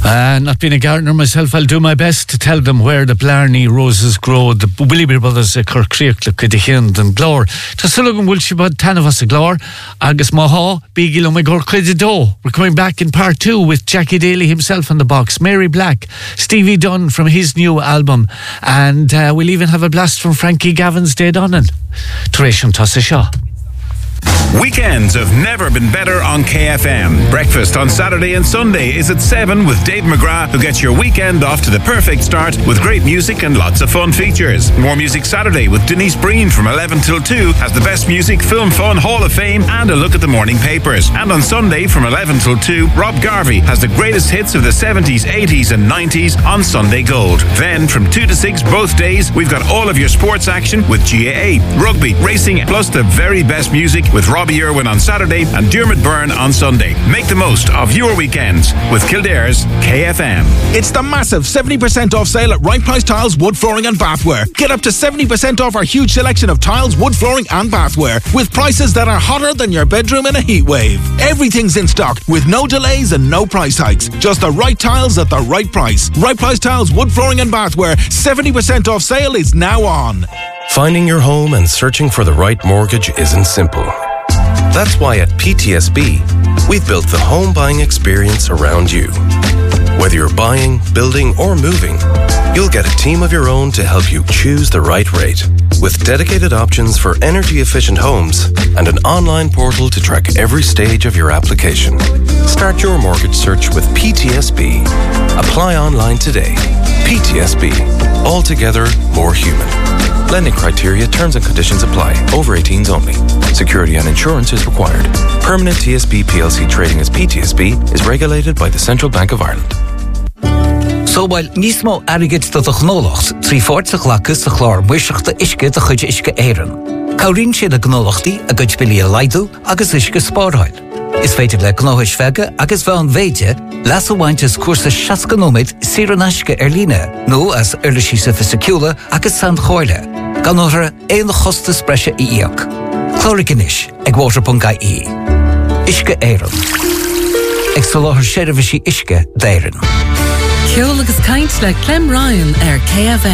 Not being a gardener myself, I'll do my best to tell them where the Blarney roses grow. The Willoughby brothers Kirkcreek look at the Hind and Glore. Tasulugan Wilshibud Tanavas a Glore. Agus Maha, Bigil Omegor Quidido. We're coming back in part 2 with Jackie Daly himself on the box, Mary Black, Stevie Dunn from his new album, and we'll even have a blast from Frankie Gavin's Dead Onan. Turation Tossa Shaw. Weekends have never been better on KFM. Breakfast on Saturday and Sunday is at 7 with Dave McGrath, who gets your weekend off to the perfect start with great music and lots of fun features. More Music Saturday with Denise Breen from 11 till 2 has the best music, film, fun, Hall of Fame and a look at the morning papers. And on Sunday from 11 till 2, Rob Garvey has the greatest hits of the 70s, 80s and 90s on Sunday Gold. Then from 2 to 6 both days, we've got all of your sports action with GAA, rugby, racing, plus the very best music with Robbie Irwin on Saturday and Dermot Byrne on Sunday. Make the most of your weekends with Kildare's KFM. It's the massive 70% off sale at Right Price Tiles, Wood Flooring and Bathware. Get up to 70% off our huge selection of tiles, wood flooring and bathware with prices that are hotter than your bedroom in a heat wave. Everything's in stock with no delays and no price hikes. Just the right tiles at the right price. Right Price Tiles, Wood Flooring and Bathware. 70% off sale is now on. Finding your home and searching for the right mortgage isn't simple. That's why at PTSB, we've built the home buying experience around you. Whether you're buying, building, or moving, you'll get a team of your own to help you choose the right rate. With dedicated options for energy-efficient homes and an online portal to track every stage of your application. Start your mortgage search with PTSB. Apply online today. PTSB. Altogether more human. Lending criteria, terms and conditions apply. Over 18s only. Security and insurance is required. Permanent TSB PLC trading as PTSB is regulated by the Central Bank of Ireland. So while Nismo arrogate to the Gnolochs, 3/4 lacus the chlor, wishach the Ishke the Huj Ishke Aaron. Kaurin she the Gnolochti, a good Billy Lidu, agus Ishke Sporthoil. Is fated like Gnohish Vega, agus Van Veje, Lasso Winches Cursa Shaskanomit, Siranashke Erlina, no as Erlishisa Fisicula, agus Sand Hoile. Ganora, een Hostes Brescia Iok. Chloricanish, Egwater.ie. Ishke Aaron. Extaloher Sherivishi Ishke Dairen. Ceol agus caint le Clem Ryan KFM.